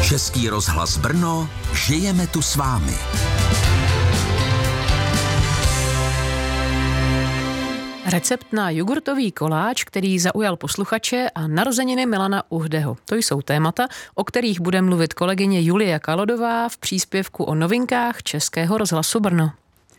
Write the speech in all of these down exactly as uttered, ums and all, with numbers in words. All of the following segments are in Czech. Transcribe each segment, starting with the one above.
Český rozhlas Brno, žijeme tu s vámi. Recept na jogurtový koláč, který zaujal posluchače, a narozeniny Milana Uhdeho. To jsou témata, o kterých bude mluvit kolegyně Julie Kalodová v příspěvku o novinkách Českého rozhlasu Brno.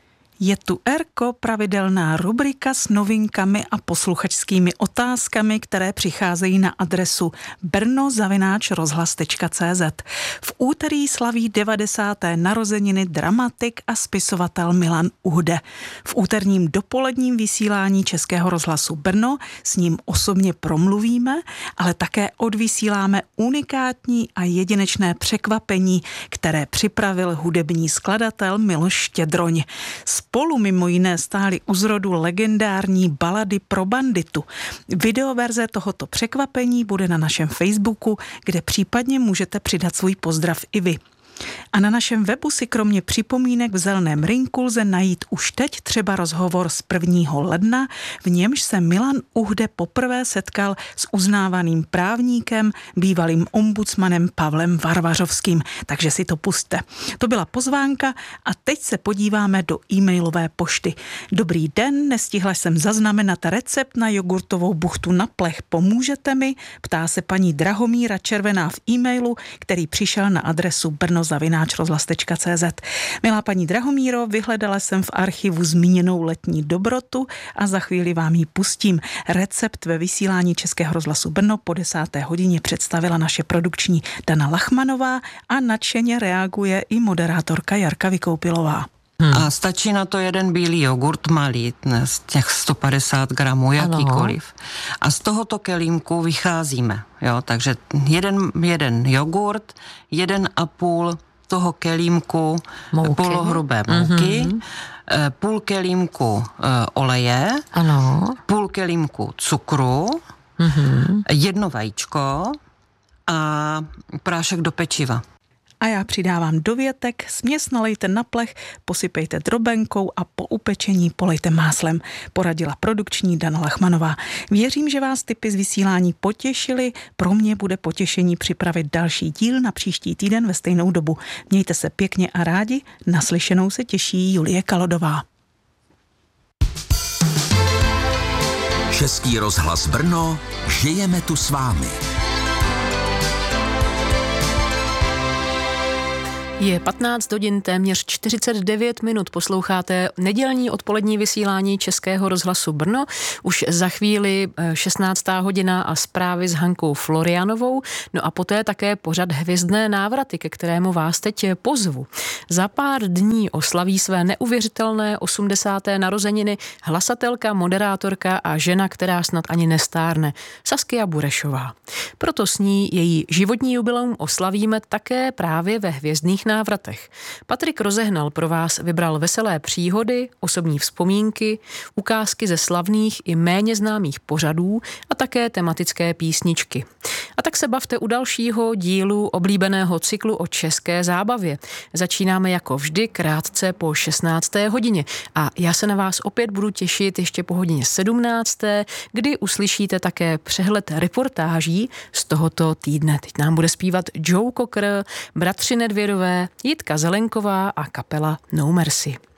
Je tu Erko, pravidelná rubrika s novinkami a posluchačskými otázkami, které přicházejí na adresu brno zavináč rozhlas tečka cé zet. V úterý slaví devadesáté narozeniny dramatik a spisovatel Milan Uhde. V úterním dopoledním vysílání Českého rozhlasu Brno s ním osobně promluvíme, ale také odvysíláme unikátní a jedinečné překvapení, které připravil hudební skladatel Miloš Štědroň. Spolu mimo jiné stály u zrodu legendární balady pro banditu. Videoverze tohoto překvapení bude na našem Facebooku, kde případně můžete přidat svůj pozdrav i vy. A na našem webu si kromě připomínek v zeleném rynku lze najít už teď třeba rozhovor z prvního ledna, v němž se Milan Uhde poprvé setkal s uznávaným právníkem, bývalým ombudsmanem Pavlem Varvařovským. Takže si to pusťte. To byla pozvánka a teď se podíváme do e-mailové pošty. Dobrý den, nestihla jsem zaznamenat recept na jogurtovou buchtu na plech. Pomůžete mi? Ptá se paní Drahomíra Červená v e-mailu, který přišel na adresu brno zavináč rozhlas tečka cé zet. Milá paní Drahomíro, vyhledala jsem v archivu zmíněnou letní dobrotu a za chvíli vám ji pustím. Recept ve vysílání Českého rozhlasu Brno po desáté hodině představila naše produkční Dana Lachmanová a nadšeně reaguje i moderátorka Jarka Vykoupilová. Hmm. A stačí na to jeden bílý jogurt malý, z těch sto padesát gramů, jakýkoliv. Ano. A z tohoto kelímku vycházíme. Jo? Takže jeden, jeden jogurt, jeden a půl toho kelímku mouky. Polohrubé mouky, mm-hmm. půl kelímku oleje, ano. Půl kelímku cukru, mm-hmm. jedno vajíčko a prášek do pečiva. A já přidávám dovětek, směs nalejte na plech, posypejte drobenkou a po upečení polejte máslem, poradila produkční Dana Lachmanová. Věřím, že vás tipy z vysílání potěšily. Pro mě bude potěšení připravit další díl na příští týden ve stejnou dobu. Mějte se pěkně a rádi, naslyšenou se těší Julie Kalodová. Český rozhlas Brno, žijeme tu s vámi. Je patnáct hodin, téměř čtyřicet devět minut, posloucháte nedělní odpolední vysílání Českého rozhlasu Brno. Už za chvíli šestnáctá hodina a zprávy s Hankou Florianovou, no a poté také pořad Hvězdné návraty, ke kterému vás teď pozvu. Za pár dní oslaví své neuvěřitelné osmdesáté narozeniny hlasatelka, moderátorka a žena, která snad ani nestárne, Saskia Burešová. Proto s ní její životní jubileum oslavíme také právě ve Hvězdných návratech. Patrik Rozehnal pro vás vybral veselé příhody, osobní vzpomínky, ukázky ze slavných i méně známých pořadů a také tematické písničky. A tak se bavte u dalšího dílu oblíbeného cyklu o české zábavě. Začínáme jako vždy krátce po šestnácté hodině a já se na vás opět budu těšit ještě po hodině sedmnácté, kdy uslyšíte také přehled reportáží z tohoto týdne. Teď nám bude zpívat Joe Cocker, bratři Nedvědové, Jitka Zelenková a kapela No Mercy.